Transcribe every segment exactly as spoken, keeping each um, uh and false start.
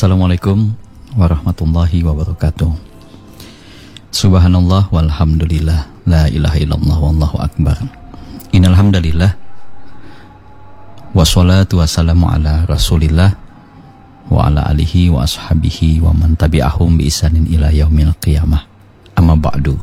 Assalamualaikum warahmatullahi wabarakatuh. Subhanallah walhamdulillah, la ilaha illallah wallahu akbar. Innal hamdalillah wassalatu wassalamu ala Rasulillah wa ala alihi wa ashabihi wa man tabi'ahum bi ihsanin ila yaumil qiyamah. Amma ba'du.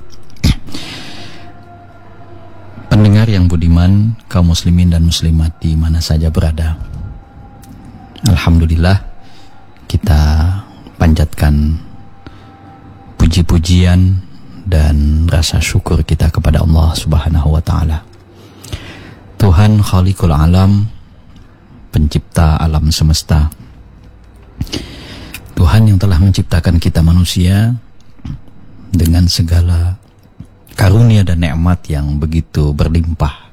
Pendengar yang budiman, kaum muslimin dan muslimat di mana saja berada, alhamdulillah kita panjatkan puji-pujian dan rasa syukur kita kepada Allah Subhanahu wa taala. Tuhan Khaliqul Alam, pencipta alam semesta. Tuhan yang telah menciptakan kita manusia dengan segala karunia dan nikmat yang begitu berlimpah.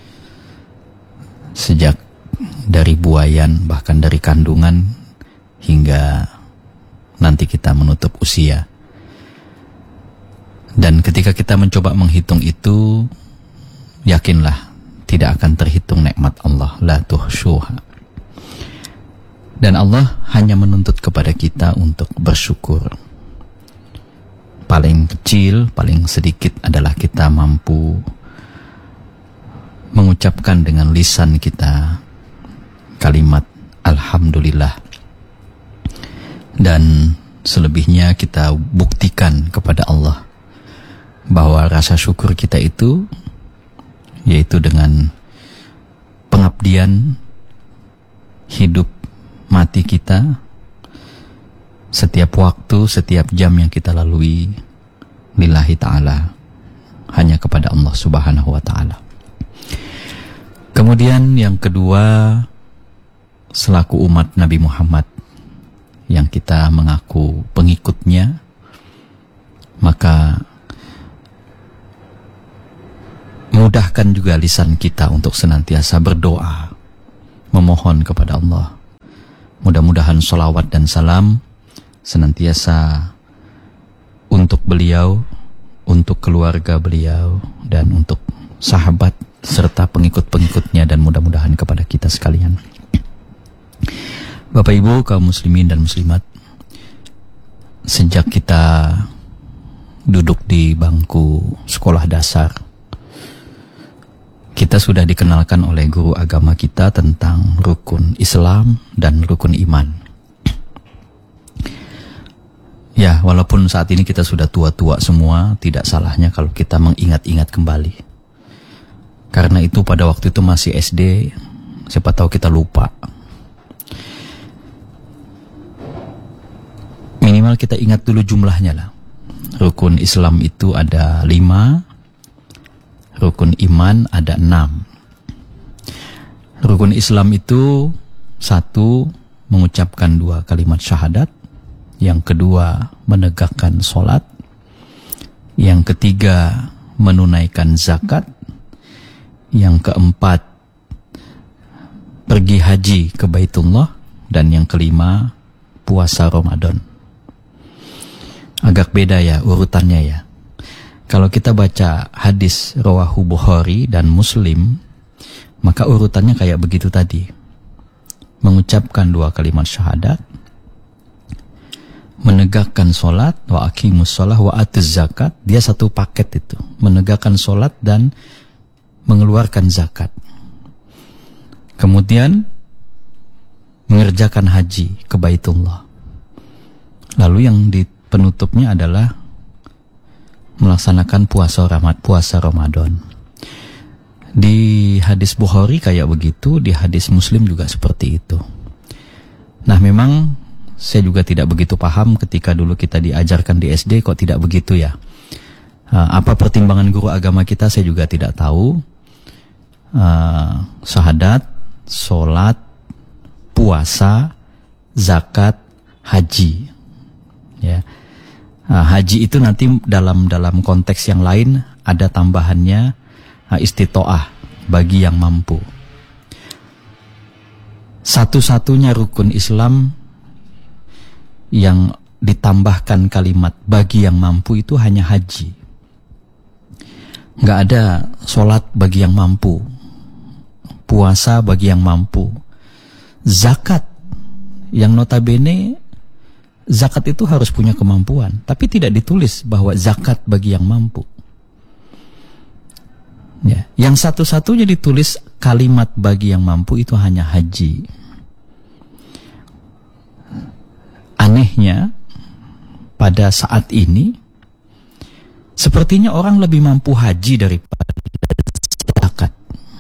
Sejak dari buayan, bahkan dari kandungan, hingga nanti kita menutup usia. Dan ketika kita mencoba menghitung itu, yakinlah tidak akan terhitung nikmat Allah, la tuhsyuha. Dan Allah hanya menuntut kepada kita untuk bersyukur. Paling kecil, paling sedikit adalah kita mampu mengucapkan dengan lisan kita kalimat alhamdulillah. Dan selebihnya kita buktikan kepada Allah bahwa rasa syukur kita itu yaitu dengan pengabdian hidup mati kita, setiap waktu, setiap jam yang kita lalui lillahi ta'ala, hanya kepada Allah Subhanahu wa ta'ala. Kemudian yang kedua, selaku umat Nabi Muhammad yang kita mengaku pengikutnya, maka mudahkan juga lisan kita untuk senantiasa berdoa, memohon kepada Allah. Mudah-mudahan sholawat dan salam senantiasa untuk beliau, untuk keluarga beliau, dan untuk sahabat serta pengikut-pengikutnya, dan mudah-mudahan kepada kita sekalian. Bapak Ibu kaum muslimin dan muslimat, sejak kita duduk di bangku sekolah dasar, kita sudah dikenalkan oleh guru agama kita tentang rukun Islam dan rukun iman. Ya, walaupun saat ini kita sudah tua-tua semua, tidak salahnya kalau kita mengingat-ingat kembali. Karena itu pada waktu itu masih S D, siapa tahu kita lupa. Minimal kita ingat dulu jumlahnya lah. Rukun Islam itu ada lima, rukun iman ada enam. Rukun Islam itu satu, mengucapkan dua kalimat syahadat. Yang kedua, menegakkan sholat. Yang ketiga, menunaikan zakat. Yang keempat, pergi haji ke Baitullah. Dan yang kelima, puasa Ramadan. Agak beda ya urutannya ya. Kalau kita baca hadis rawahu Bukhari dan Muslim, maka urutannya kayak begitu tadi. Mengucapkan dua kalimat syahadat, menegakkan sholat, wa aqimus sholah wa atuz zakat. Dia satu paket itu, menegakkan sholat dan mengeluarkan zakat. Kemudian mengerjakan haji ke Baitullah. Lalu yang di penutupnya adalah melaksanakan puasa Ramad, puasa Ramadan. Di hadis Bukhari kayak begitu, di hadis Muslim juga seperti itu. Nah, memang saya juga tidak begitu paham ketika dulu kita diajarkan di S D kok tidak begitu ya. Apa pertimbangan guru agama kita saya juga tidak tahu. Uh, syahadat, sholat, puasa, zakat, haji. Ya. Nah, haji itu nanti dalam dalam konteks yang lain ada tambahannya uh, istitoah bagi yang mampu. Satu-satunya rukun Islam yang ditambahkan kalimat bagi yang mampu itu hanya haji. Nggak ada sholat bagi yang mampu, puasa bagi yang mampu, zakat yang notabene zakat itu harus punya kemampuan, tapi tidak ditulis bahwa zakat bagi yang mampu. Ya, yang satu-satunya ditulis kalimat bagi yang mampu itu hanya haji. Anehnya, pada saat ini, sepertinya orang lebih mampu haji daripada zakat.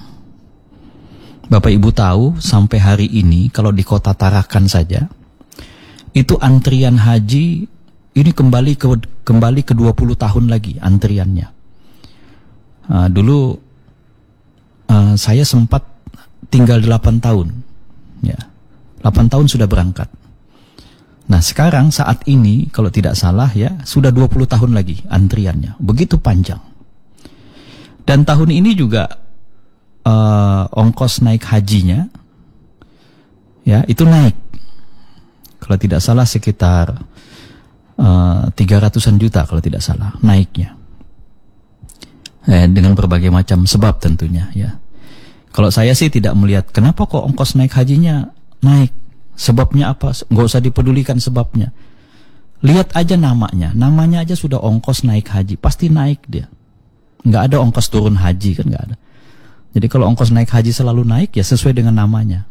Bapak Ibu tahu, sampai hari ini, kalau di kota Tarakan saja, itu antrian haji, ini kembali ke kembali ke dua puluh tahun lagi antriannya. Uh, dulu uh, saya sempat tinggal delapan tahun, ya, delapan tahun sudah berangkat. Nah sekarang saat ini kalau tidak salah ya sudah dua puluh tahun lagi antriannya, begitu panjang. Dan tahun ini juga uh, ongkos naik hajinya, ya itu naik. Kalau tidak salah sekitar uh, tiga ratusan juta kalau tidak salah naiknya. Eh, dengan berbagai macam sebab tentunya ya. Kalau saya sih tidak melihat kenapa kok ongkos naik hajinya naik. Sebabnya apa? Nggak usah dipedulikan sebabnya. Lihat aja namanya. Namanya aja sudah ongkos naik haji. Pasti naik dia. Nggak ada ongkos turun haji kan nggak ada. Jadi kalau ongkos naik haji selalu naik ya sesuai dengan namanya.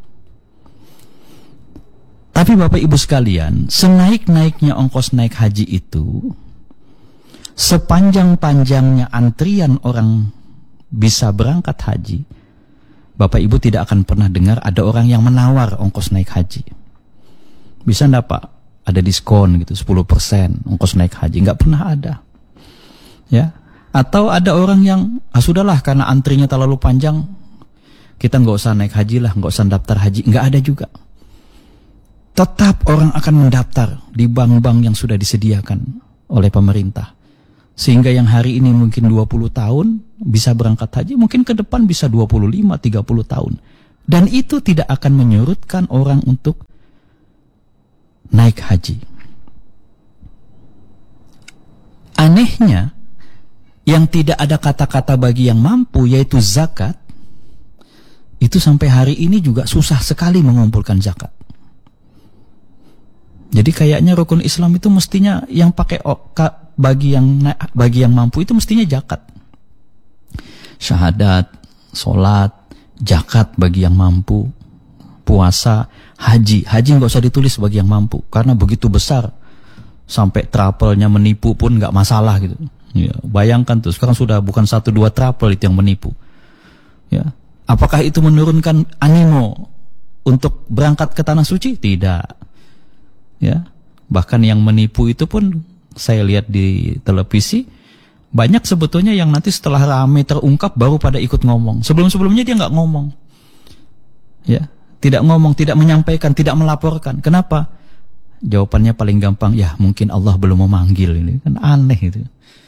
Tapi Bapak Ibu sekalian, senaik-naiknya ongkos naik haji itu, sepanjang-panjangnya antrian orang bisa berangkat haji, Bapak Ibu tidak akan pernah dengar ada orang yang menawar ongkos naik haji. Bisa enggak Pak? Ada diskon gitu sepuluh persen ongkos naik haji, enggak pernah ada. Ya. Atau ada orang yang ah sudahlah karena antrinya terlalu panjang kita enggak usah naik haji lah, enggak usah daftar haji, enggak ada juga. Tetap orang akan mendaftar di bank-bank yang sudah disediakan oleh pemerintah. Sehingga yang hari ini mungkin dua puluh tahun bisa berangkat haji, mungkin ke depan bisa dua puluh lima, tiga puluh tahun. Dan itu tidak akan menyurutkan orang untuk naik haji. Anehnya, yang tidak ada kata-kata bagi yang mampu, yaitu zakat, itu sampai hari ini juga susah sekali mengumpulkan zakat. Jadi kayaknya rukun Islam itu mestinya yang pakai bagi yang bagi yang mampu itu mestinya zakat, syahadat, sholat, zakat bagi yang mampu, puasa, haji. Haji nggak usah ditulis bagi yang mampu karena begitu besar sampai travelnya menipu pun nggak masalah gitu. Ya, bayangkan tuh sekarang sudah bukan satu dua travel itu yang menipu. Ya, apakah itu menurunkan animo untuk berangkat ke tanah suci? Tidak. Ya, bahkan yang menipu itu pun saya lihat di televisi banyak sebetulnya yang nanti setelah rame terungkap baru pada ikut ngomong. Sebelum-sebelumnya dia nggak ngomong, ya, tidak ngomong, tidak menyampaikan, tidak melaporkan. Kenapa? Jawabannya paling gampang, ya mungkin Allah belum memanggil. Ini kan aneh itu.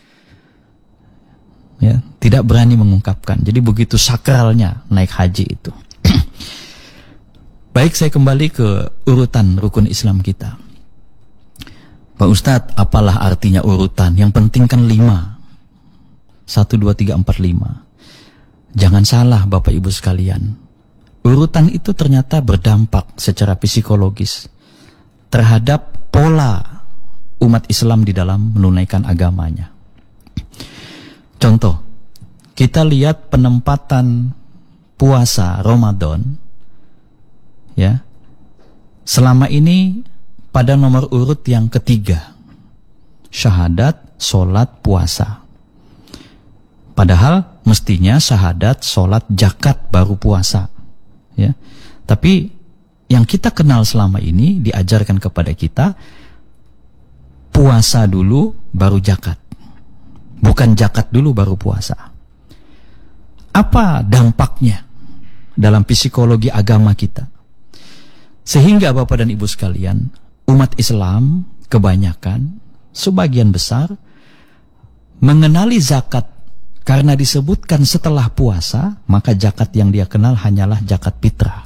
Ya, tidak berani mengungkapkan. Jadi begitu sakralnya naik haji itu. Baik, saya kembali ke urutan rukun Islam kita. Pak Ustadz, apalah artinya urutan? Yang penting kan lima. Satu, dua, tiga, empat, lima. Jangan salah Bapak Ibu sekalian. Urutan itu ternyata berdampak secara psikologis terhadap pola umat Islam di dalam menunaikan agamanya. Contoh, kita lihat penempatan puasa Ramadan, ya, selama ini pada nomor urut yang ketiga, syahadat, sholat, puasa. Padahal mestinya syahadat, sholat, zakat baru puasa, ya. Tapi yang kita kenal selama ini diajarkan kepada kita puasa dulu baru zakat, bukan zakat dulu baru puasa. Apa dampaknya dalam psikologi agama kita? Sehingga Bapak dan Ibu sekalian, umat Islam kebanyakan, sebagian besar mengenali zakat karena disebutkan setelah puasa, maka zakat yang dia kenal hanyalah zakat fitrah.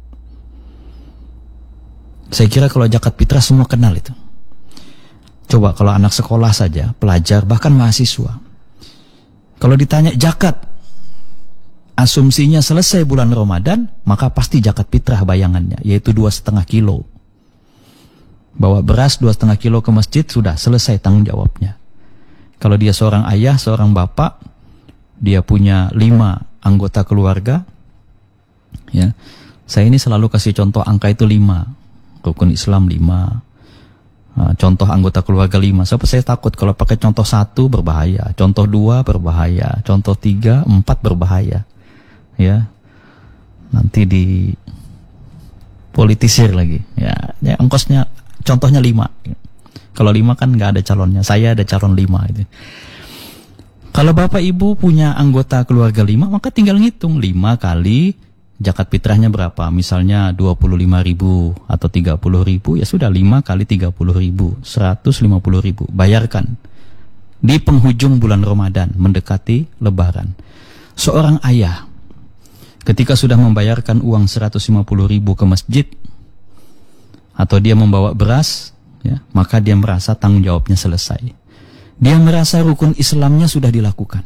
Saya kira kalau zakat fitrah semua kenal itu. Coba kalau anak sekolah saja, pelajar, bahkan mahasiswa, kalau ditanya zakat, asumsinya selesai bulan Ramadan, maka pasti zakat fitrah bayangannya, yaitu dua setengah kilo. Bawa beras dua setengah kilo ke masjid, sudah selesai tanggung jawabnya. Kalau dia seorang ayah, seorang bapak, dia punya lima anggota keluarga, ya, saya ini selalu kasih contoh angka itu lima, rukun Islam lima, nah, contoh anggota keluarga lima. Sebab saya takut kalau pakai contoh satu berbahaya, contoh dua berbahaya, contoh tiga, empat berbahaya, ya, nanti di politisir lagi, ya, ya ongkosnya. Contohnya lima. Kalau lima kan nggak ada calonnya. Saya ada calon lima. Gitu. Kalau bapak ibu punya anggota keluarga lima, maka tinggal ngitung lima kali zakat fitrahnya berapa. Misalnya dua puluh lima ribu atau tiga puluh ribu, ya sudah lima kali tiga puluh ribu, seratus lima puluh ribu. Bayarkan. Di penghujung bulan Ramadan, mendekati Lebaran. Seorang ayah, ketika sudah membayarkan uang seratus lima puluh ribu ke masjid, atau dia membawa beras, ya, maka dia merasa tanggung jawabnya selesai. Dia merasa rukun Islamnya sudah dilakukan.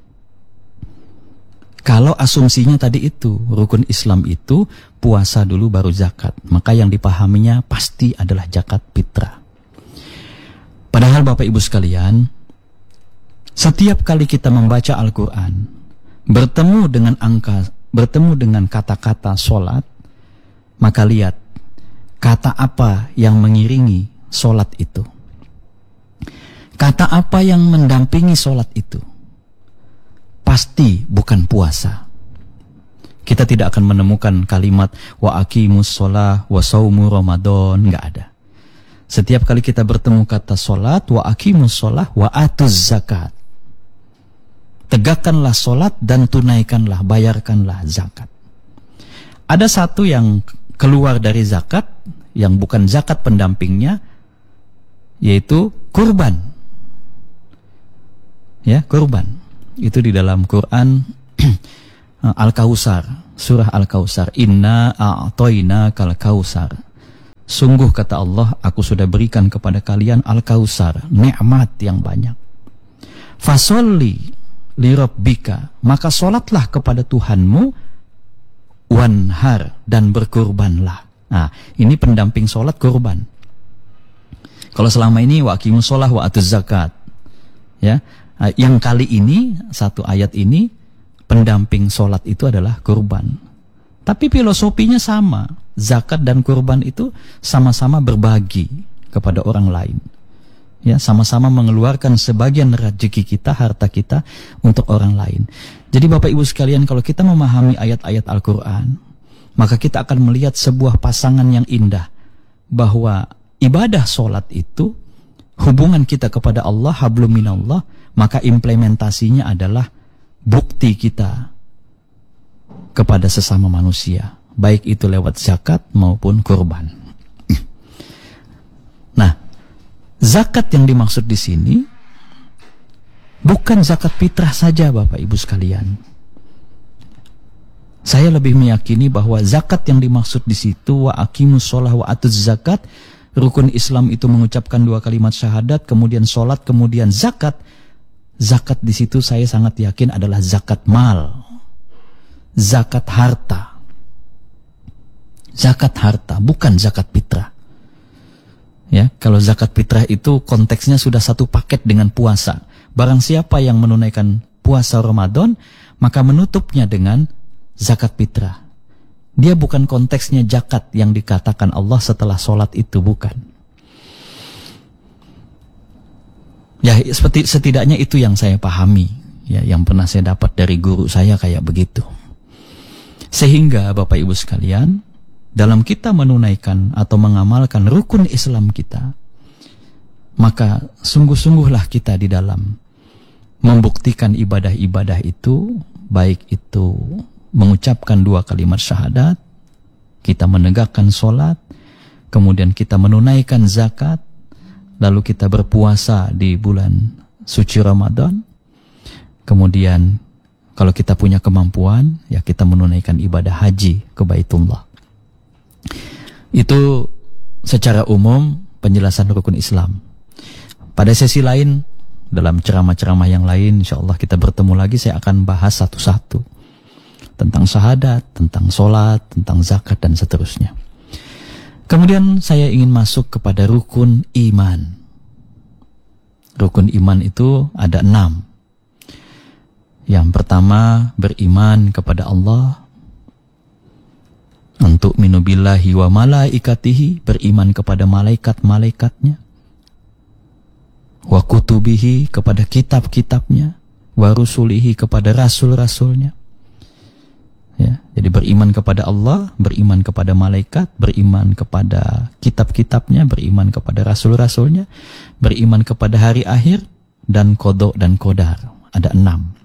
Kalau asumsinya tadi itu, rukun Islam itu puasa dulu baru zakat, maka yang dipahaminya pasti adalah zakat fitrah. Padahal Bapak Ibu sekalian, setiap kali kita membaca Al-Quran, bertemu dengan angka, bertemu dengan kata-kata sholat, maka lihat, kata apa yang mengiringi solat itu? Kata apa yang mendampingi solat itu? Pasti bukan puasa. Kita tidak akan menemukan kalimat wa aqimus sholah wa saumu Ramadan, nggak ada. Setiap kali kita bertemu kata solat, wa aqimus sholah wa atuz zakat. Tegakkanlah solat dan tunaikanlah, bayarkanlah zakat. Ada satu yang keluar dari zakat, yang bukan zakat pendampingnya, yaitu kurban. Ya, kurban. Itu di dalam Quran Al-Kautsar, surah Al-Kautsar, inna a'toina kal kautsar. Sungguh kata Allah, aku sudah berikan kepada kalian Al-Kautsar, nikmat yang banyak. Fasolli li rabbika, maka solatlah kepada Tuhanmu, wanhar, dan berkurbanlah. Nah, ini pendamping sholat kurban. Kalau selama ini wa aqimus sholah wa atuz zakat, ya, yang kali ini satu ayat ini pendamping sholat itu adalah kurban. Tapi filosofinya sama, zakat dan kurban itu sama-sama berbagi kepada orang lain. Ya, sama-sama mengeluarkan sebagian rezeki kita, harta kita untuk orang lain. Jadi Bapak Ibu sekalian, kalau kita memahami ayat-ayat Al-Quran, maka kita akan melihat sebuah pasangan yang indah, bahwa ibadah sholat itu hubungan kita kepada Allah, hablum minallah, maka implementasinya adalah bukti kita kepada sesama manusia, baik itu lewat zakat maupun kurban. Nah, zakat yang dimaksud di sini bukan zakat fitrah saja Bapak Ibu sekalian. Saya lebih meyakini bahwa zakat yang dimaksud di situ, wa aqimus sholah wa atuz zakat, rukun Islam itu mengucapkan dua kalimat syahadat, kemudian sholat, kemudian zakat. Zakat di situ saya sangat yakin adalah zakat mal, zakat harta, zakat harta, bukan zakat fitrah. Ya, kalau zakat fitrah itu konteksnya sudah satu paket dengan puasa. Barang siapa yang menunaikan puasa Ramadan, maka menutupnya dengan zakat fitrah. Dia bukan konteksnya zakat yang dikatakan Allah setelah sholat itu, bukan. Ya, seperti setidaknya itu yang saya pahami, ya, yang pernah saya dapat dari guru saya kayak begitu. Sehingga Bapak Ibu sekalian, dalam kita menunaikan atau mengamalkan rukun Islam kita, maka sungguh-sungguhlah kita di dalam membuktikan ibadah-ibadah itu, baik itu mengucapkan dua kalimat syahadat, kita menegakkan sholat, kemudian kita menunaikan zakat, lalu kita berpuasa di bulan suci Ramadan, kemudian kalau kita punya kemampuan, ya kita menunaikan ibadah haji ke Baitullah. Itu secara umum penjelasan rukun Islam. Pada sesi lain, dalam ceramah-ceramah yang lain, insya Allah kita bertemu lagi, saya akan bahas satu-satu tentang syahadat, tentang sholat, tentang zakat, dan seterusnya. Kemudian saya ingin masuk kepada rukun iman. Rukun iman itu ada enam. Yang pertama, beriman kepada Allah. Untuk minubillahi wa malaikatihi, beriman kepada malaikat-malaikatnya. Wa kutubihi, kepada kitab-kitabnya. Wa rusulihi, kepada rasul-rasulnya. Ya, jadi beriman kepada Allah, beriman kepada malaikat, beriman kepada kitab-kitabnya, beriman kepada rasul-rasulnya, beriman kepada hari akhir, dan qada dan qadar. Ada enam.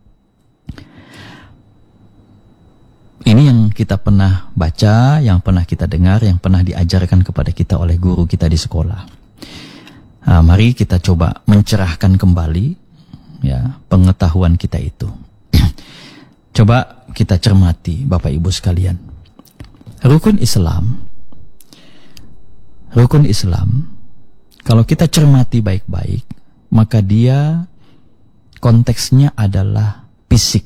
Ini yang kita pernah baca, yang pernah kita dengar, yang pernah diajarkan kepada kita oleh guru kita di sekolah. Nah, mari kita coba mencerahkan kembali ya pengetahuan kita itu. Coba kita cermati Bapak Ibu sekalian. Rukun Islam, rukun Islam, kalau kita cermati baik-baik, maka dia konteksnya adalah fisik.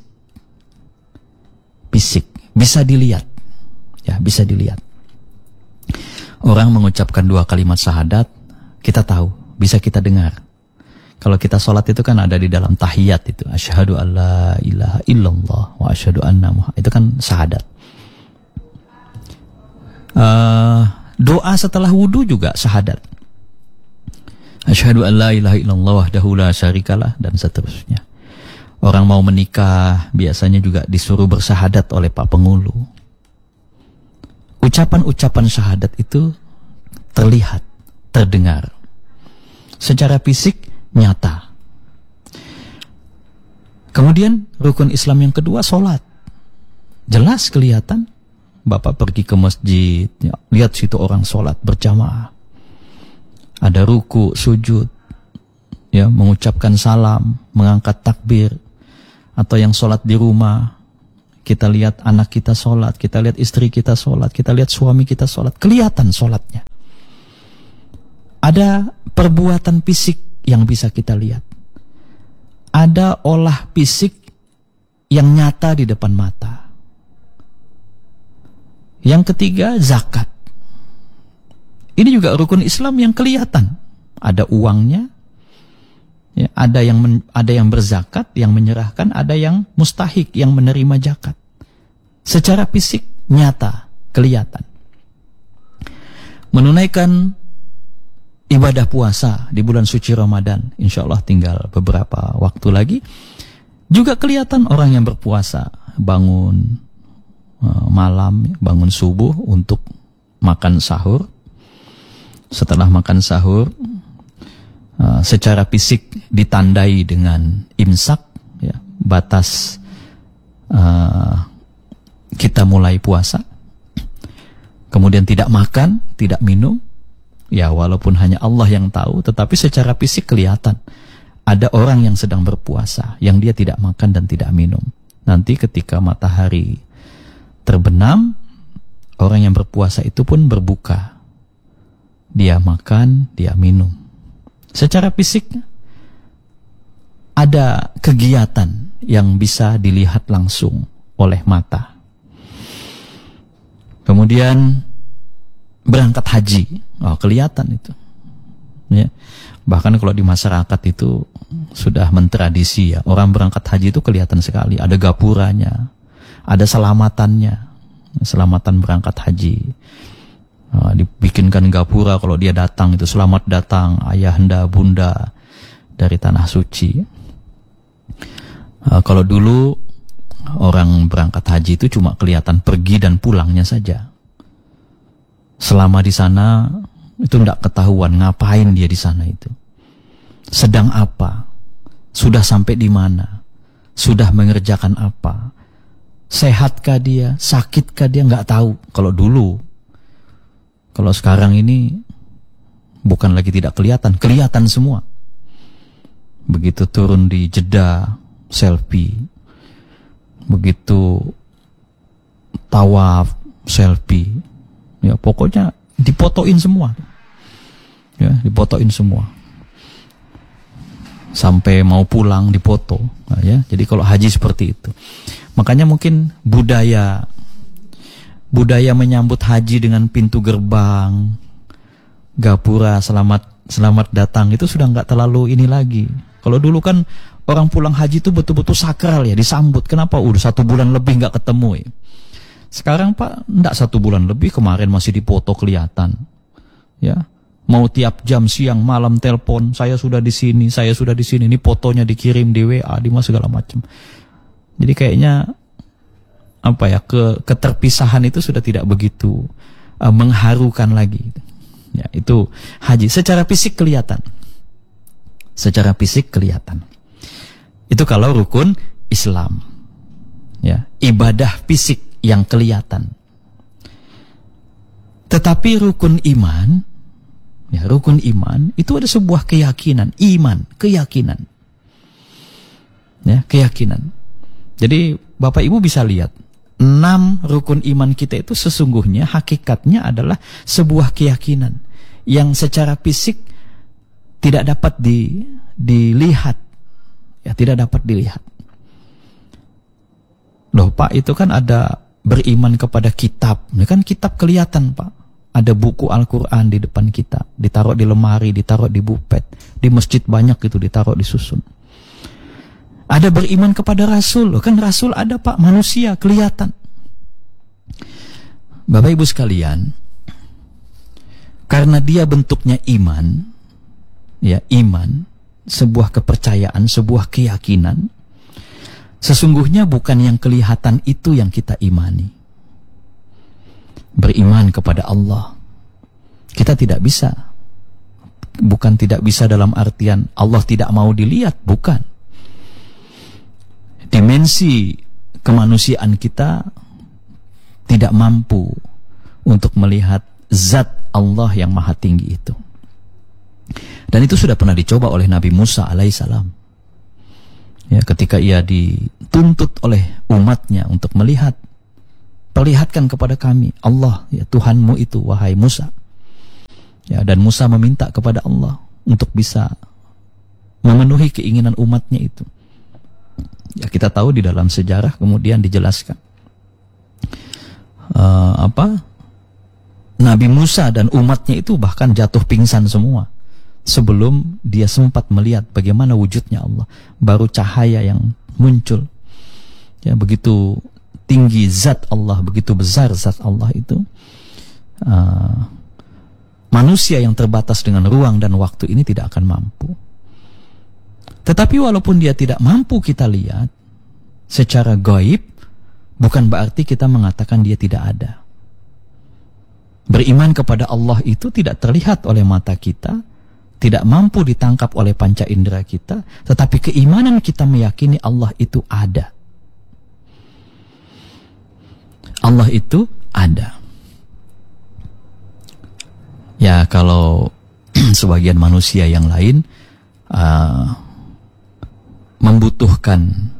Fisik. Bisa dilihat, ya bisa dilihat. Orang mengucapkan dua kalimat syahadat, kita tahu, bisa kita dengar. Kalau kita sholat itu kan ada di dalam tahiyat itu, asyhadu alla ilaha illallah wa asyhadu anna Muhammad, itu kan syahadat. Uh, doa setelah wudu juga syahadat. Asyhadu alla ilaha illallah wahdahu la syarikalah dan seterusnya. Orang mau menikah biasanya juga disuruh bersyahadat oleh Pak Pengulu. Ucapan-ucapan syahadat itu terlihat, terdengar. Secara fisik nyata. Kemudian rukun Islam yang kedua, sholat. Jelas kelihatan. Bapak pergi ke masjid, ya, lihat situ orang sholat berjamaah. Ada ruku, sujud, ya, mengucapkan salam, mengangkat takbir. Atau yang sholat di rumah, kita lihat anak kita sholat, kita lihat istri kita sholat, kita lihat suami kita sholat, kelihatan sholatnya. Ada perbuatan fisik yang bisa kita lihat. Ada olah fisik yang nyata di depan mata. Yang ketiga, zakat. Ini juga rukun Islam yang kelihatan. Ada uangnya. Ya, ada yang men, ada yang berzakat, yang menyerahkan, ada yang mustahik, yang menerima zakat. Secara fisik nyata, kelihatan. Menunaikan ibadah puasa di bulan suci Ramadan, insya Allah tinggal beberapa waktu lagi, juga kelihatan orang yang berpuasa, bangun uh, malam, bangun subuh untuk makan sahur. Setelah makan sahur, Uh, secara fisik ditandai dengan imsak, ya, batas uh, kita mulai puasa. Kemudian tidak makan, tidak minum, ya walaupun hanya Allah yang tahu, tetapi secara fisik kelihatan ada orang yang sedang berpuasa, yang dia tidak makan dan tidak minum. Nanti ketika matahari terbenam, orang yang berpuasa itu pun berbuka. Dia makan, dia minum. Secara fisik ada kegiatan yang bisa dilihat langsung oleh mata. Kemudian berangkat haji, oh kelihatan itu. Ya. Bahkan kalau di masyarakat itu sudah mentradisi ya, orang berangkat haji itu kelihatan sekali. Ada gapuranya, ada selamatannya, selamatan berangkat haji. Uh, dibikinkan gapura kalau dia datang itu, selamat datang ayahanda bunda dari tanah suci. Uh, kalau dulu orang berangkat haji itu cuma kelihatan pergi dan pulangnya saja. Selama di sana itu tidak ketahuan ngapain dia di sana itu, sedang apa, sudah sampai di mana, sudah mengerjakan apa, sehatkah dia, sakitkah dia, nggak tahu. Kalau dulu. Kalau sekarang ini bukan lagi tidak kelihatan, kelihatan semua. Begitu turun di Jeddah, selfie. Begitu tawaf, selfie. Ya, pokoknya dipotoin semua. Ya, dipotoin semua. Sampai mau pulang dipoto, nah, ya. Jadi kalau haji seperti itu. Makanya mungkin budaya budaya menyambut haji dengan pintu gerbang, gapura, selamat selamat datang, itu sudah nggak terlalu ini lagi. Kalau dulu kan orang pulang haji itu betul-betul sakral ya, disambut. Kenapa? Udah satu bulan lebih nggak ketemu ya. Sekarang Pak, nggak satu bulan lebih, kemarin masih dipoto kelihatan. Ya, mau tiap jam, siang, malam telepon, saya sudah di sini, saya sudah di sini. Ini fotonya dikirim di W A, di mas segala macam. Jadi kayaknya apa ya, ke keterpisahan itu sudah tidak begitu uh, mengharukan lagi. Ya, itu haji secara fisik kelihatan. Secara fisik kelihatan. Itu kalau rukun Islam. Ya, ibadah fisik yang kelihatan. Tetapi rukun iman, ya, rukun iman itu ada sebuah keyakinan, iman, keyakinan. Ya, keyakinan. Jadi Bapak Ibu bisa lihat, enam rukun iman kita itu sesungguhnya hakikatnya adalah sebuah keyakinan yang secara fisik tidak dapat di, dilihat. Ya, tidak dapat dilihat. Loh Pak, itu kan ada beriman kepada kitab. Ini kan kitab kelihatan Pak. Ada buku Al-Quran di depan kita, ditaruh di lemari, ditaruh di bupet, di masjid banyak itu ditaruh disusun. Ada beriman kepada Rasul. Loh, kan Rasul ada Pak, manusia kelihatan. Bapak Ibu sekalian, karena dia bentuknya iman, ya iman, sebuah kepercayaan, sebuah keyakinan, sesungguhnya bukan yang kelihatan itu yang kita imani. Beriman kepada Allah, kita tidak bisa, bukan tidak bisa dalam artian Allah tidak mau dilihat, bukan. Dimensi kemanusiaan kita tidak mampu untuk melihat zat Allah yang maha tinggi itu. Dan itu sudah pernah dicoba oleh Nabi Musa alaihissalam. Ya, ketika ia dituntut oleh umatnya untuk melihat, perlihatkan kepada kami Allah, ya Tuhanmu itu, wahai Musa. Ya, dan Musa meminta kepada Allah untuk bisa memenuhi keinginan umatnya itu. Ya, kita tahu di dalam sejarah kemudian dijelaskan uh, apa Nabi Musa dan umatnya itu bahkan jatuh pingsan semua sebelum dia sempat melihat bagaimana wujudnya Allah. Baru cahaya yang muncul. Ya, begitu tinggi zat Allah, begitu besar zat Allah itu. Uh, manusia yang terbatas dengan ruang dan waktu ini tidak akan mampu. Tetapi walaupun dia tidak mampu kita lihat secara gaib, bukan berarti kita mengatakan dia tidak ada. Beriman kepada Allah itu tidak terlihat oleh mata kita, tidak mampu ditangkap oleh panca indera kita, tetapi keimanan kita meyakini Allah itu ada. Allah itu ada. Ya, kalau sebagian manusia yang lain uh, membutuhkan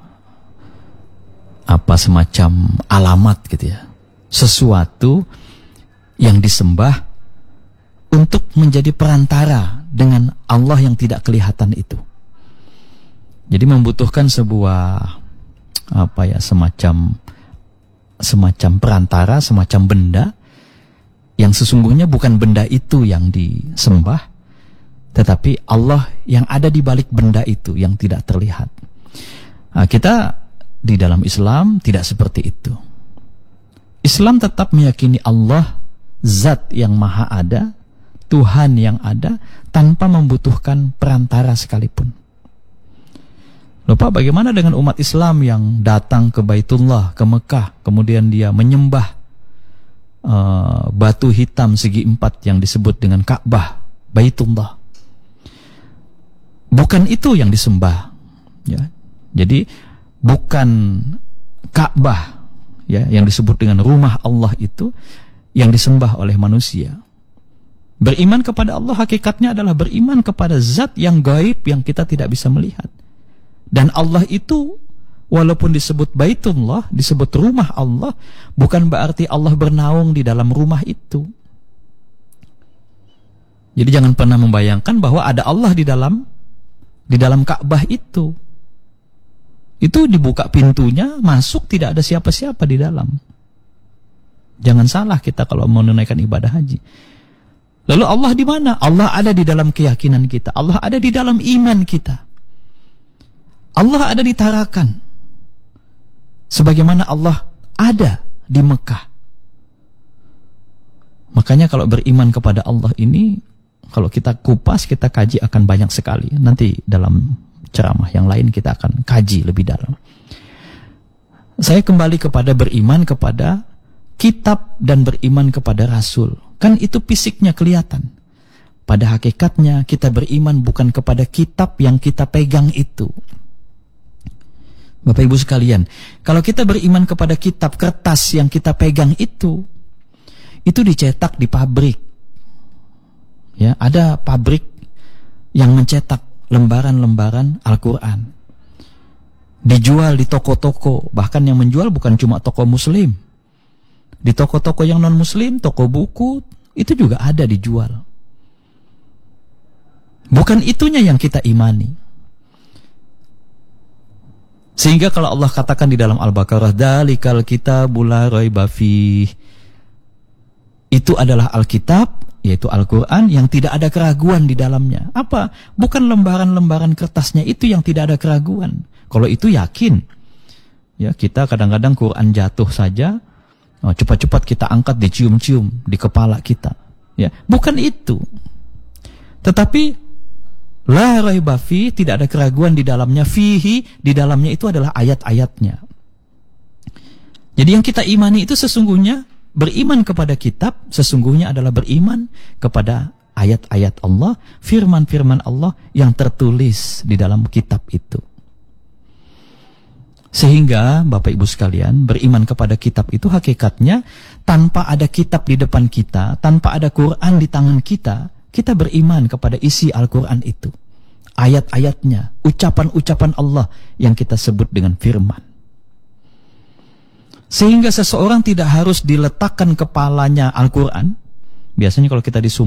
apa semacam alamat gitu ya, sesuatu yang disembah untuk menjadi perantara dengan Allah yang tidak kelihatan itu. Jadi membutuhkan sebuah apa ya, semacam semacam perantara, semacam benda yang sesungguhnya bukan benda itu yang disembah, tetapi Allah yang ada di balik benda itu yang tidak terlihat. Nah, kita di dalam Islam tidak seperti itu. Islam tetap meyakini Allah zat yang maha ada, Tuhan yang ada, tanpa membutuhkan perantara sekalipun. Loh Pak, bagaimana dengan umat Islam yang datang ke Baitullah, ke Mekah, kemudian dia menyembah uh, batu hitam segi empat yang disebut dengan Ka'bah, Baitullah. Bukan itu yang disembah, ya. Jadi bukan Ka'bah, ya, yang disebut dengan rumah Allah itu yang disembah oleh manusia. Beriman kepada Allah hakikatnya adalah beriman kepada zat yang gaib yang kita tidak bisa melihat. Dan Allah itu walaupun disebut Baitullah, disebut rumah Allah, bukan berarti Allah bernaung di dalam rumah itu. Jadi jangan pernah membayangkan bahwa ada Allah di dalam di dalam Ka'bah itu. Itu dibuka pintunya, masuk tidak ada siapa-siapa di dalam. Jangan salah kita kalau mau menunaikan ibadah haji. Lalu Allah di mana? Allah ada di dalam keyakinan kita. Allah ada di dalam iman kita. Allah ada di Tarakan. Sebagaimana Allah ada di Mekah. Makanya kalau beriman kepada Allah ini, kalau kita kupas, kita kaji akan banyak sekali. Nanti dalam ceramah yang lain kita akan kaji lebih dalam. Saya kembali kepada beriman kepada kitab dan beriman kepada Rasul. Kan itu fisiknya kelihatan. Pada hakikatnya kita beriman bukan kepada kitab yang kita pegang itu. Bapak Ibu sekalian, kalau kita beriman kepada kitab kertas yang kita pegang itu, itu dicetak di pabrik. Ya, ada pabrik yang mencetak lembaran-lembaran Al-Quran. Dijual di toko-toko, bahkan yang menjual bukan cuma toko muslim. Di toko-toko yang non-muslim, toko buku, itu juga ada dijual. Bukan itunya yang kita imani. Sehingga kalau Allah katakan di dalam Al-Baqarah, "Dzalikal kitabul la raiba fih." Itu adalah Alkitab, yaitu Al-Quran yang tidak ada keraguan di dalamnya. Apa? Bukan lembaran-lembaran kertasnya itu yang tidak ada keraguan. Kalau itu yakin. Ya, kita kadang-kadang Quran jatuh saja, oh, cepat-cepat kita angkat, dicium-cium di kepala kita. Ya, bukan itu. Tetapi la raiba fi, tidak ada keraguan di dalamnya. Fihi, di dalamnya itu adalah ayat-ayatnya. Jadi yang kita imani itu sesungguhnya beriman kepada kitab, sesungguhnya adalah beriman kepada ayat-ayat Allah, firman-firman Allah yang tertulis di dalam kitab itu. Sehingga Bapak Ibu sekalian, beriman kepada kitab itu hakikatnya tanpa ada kitab di depan kita, tanpa ada Quran di tangan kita, kita beriman kepada isi Al-Quran itu. Ayat-ayatnya, ucapan-ucapan Allah yang kita sebut dengan firman. Sehingga seseorang tidak harus diletakkan kepalanya Al-Quran. Biasanya kalau kita di